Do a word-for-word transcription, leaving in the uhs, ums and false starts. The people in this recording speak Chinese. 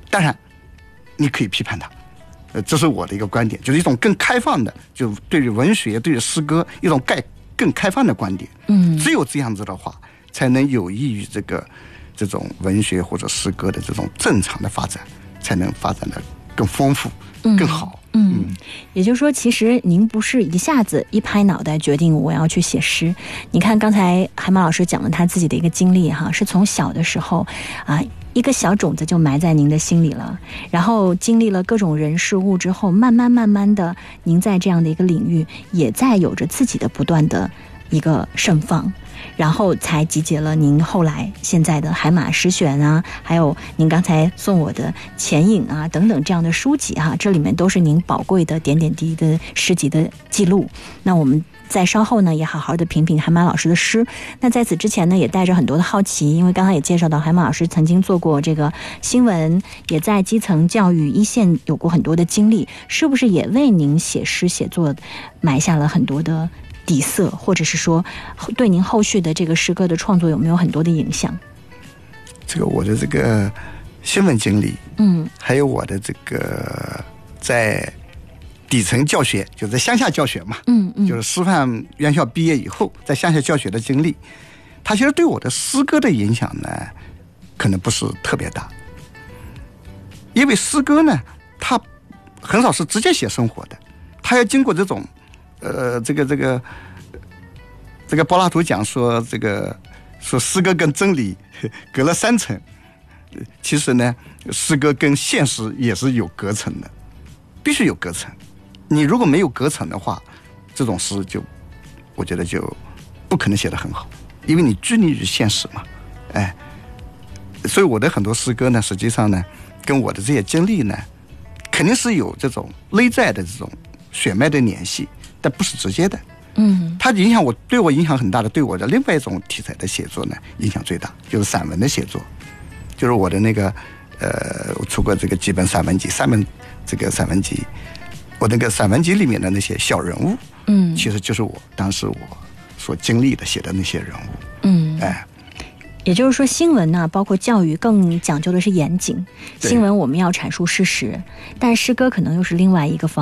当然你可以批判它，呃，这是我的一个观点，就是一种更开放的，就对于文学、对于诗歌一种更更开放的观点。 嗯， 只有这样子的话，才能有益于这个这种文学或者诗歌的这种正常的发展，才能发展的更丰富、更好。 嗯，嗯，也就是说，其实您不是一下子一拍脑袋决定我要去写诗。你看，刚才海马老师讲了他自己的一个经历哈，是从小的时候啊，一个小种子就埋在您的心里了，然后经历了各种人事物之后，慢慢慢慢的，您在这样的一个领域也在有着自己的不断的一个盛放。然后才集结了您后来现在的海马诗选啊，还有您刚才送我的前引啊等等这样的书籍哈、啊，这里面都是您宝贵的点点滴滴的诗集的记录。那我们在稍后呢也好好的评评海马老师的诗。那在此之前呢也带着很多的好奇，因为刚才也介绍到海马老师曾经做过这个新闻，也在基层教育一线有过很多的经历，是不是也为您写诗写作埋下了很多的底色，或者是说对您后续的这个诗歌的创作有没有很多的影响？ 这个我的这个新闻经历， 嗯， 还有我的这个在底层教学，就在乡下教学嘛， 嗯嗯， 就是师范院校毕业以后在乡下教学的经历，它其实对我的诗歌的影响呢，可能不是特别大，因为诗歌呢，它很少是直接写生活的，它要经过这种。呃，这个这个这个柏拉图讲说，这个说诗歌跟真理隔了三层，其实呢，诗歌跟现实也是有隔层的，必须有隔层。你如果没有隔层的话，这种诗就我觉得就不可能写得很好，因为你拘泥于现实嘛，哎，所以我的很多诗歌呢，实际上呢，跟我的这些经历呢，肯定是有这种内在的这种血脉的联系。但不是直接的， 嗯， 它影响我，对我影响很大的，对我的另外一种题材的写作呢，影响最大，就是散文的写作，就是我的那个，呃，我出过这个几本散文集，三本这个散文集，我那个散文集里面的那些小人物， 嗯， 其实就是我当时我所经历的写的那些人物， 嗯， 哎。 也就是说，新闻呢，包括教育更讲究的是严谨。新闻我们要阐述事实，但诗歌可能又是另外一个方